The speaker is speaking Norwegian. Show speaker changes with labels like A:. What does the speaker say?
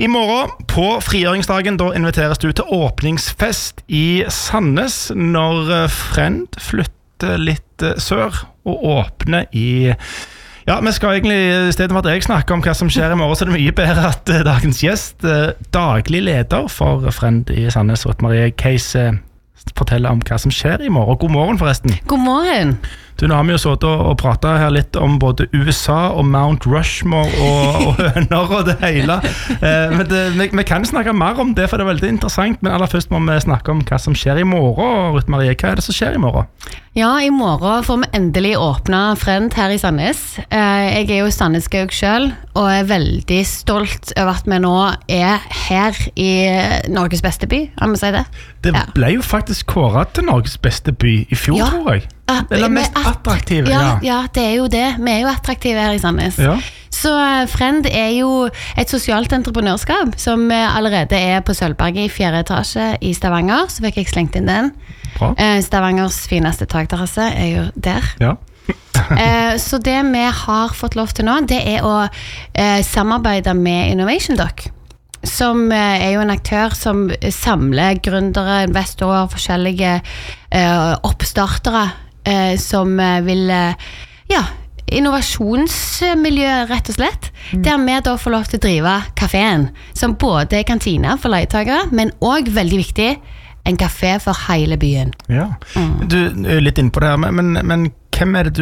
A: I morgen på frigjøringsdagen da inviteres du til åpningsfest I Sandnes når Friend flytter litt sør og åpner I... Ja, vi skal egentlig, I stedet for at jeg snakker om hva som skjer I morgen, så det mye bedre at dagens gjest, daglig leder for Friend I Sandnes, Ruth Marie Case, forteller om hva som skjer I morgen. God morgen forresten.
B: God morgen.
A: Du, nå har vi jo sittet og pratet her litt om både USA og Mount Rushmore og høner og det hele. Men vi kan snakke mer om det, for det veldig interessant. Men aller først må vi snakke om hva som skjer I morgen. Ruth Marie, hva det som skjer I morgen?
B: Ja, I morgen får vi endelig åpne Friend her I Sandnes. Jeg jo Sandnesgaug selv, og veldig stolt over at vi nå her I Norges beste by, kan vi si det?
A: Det ble jo faktisk kåret til Norges beste by I fjor, tror jeg. Eller mest attraktive,
B: ja, det jo det. Vi jo attraktive her I Sandnes.
A: Ja.
B: Så Friend jo et sosialt entreprenørskap som allerede på Sølvberget I 4. etasje I Stavanger, så fikk jeg slengt inn den.
A: Bra.
B: Stavangers fineste takterrasse jo der.
A: Ja.
B: Så det vi har fått lov til nå, det å samarbeide med Innovation Doc, som jo en aktør som samler gründere, investorer, forskjellige oppstartere som vil innovasjonsmiljø rett og slett, der vi da får lov til å drive kaféen, som både kantine for leietakere, men også veldig viktig, en kafé for hele byen.
A: Ja, du litt inne på det her, men hvem det du